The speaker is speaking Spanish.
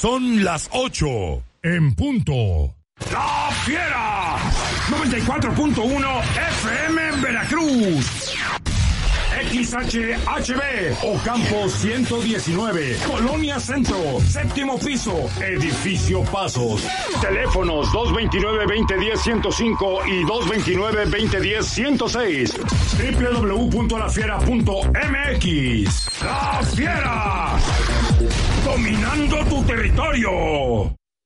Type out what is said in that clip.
Son las 8 en punto. ¡La Fiera! 94.1 FM en Veracruz. XHHB, Ocampo 119, Colonia Centro, séptimo piso, Edificio Pasos. Teléfonos 229-2010-105 y 229-2010-106. www.lafiera.mx. ¡La Fiera! Dominando tu territorio.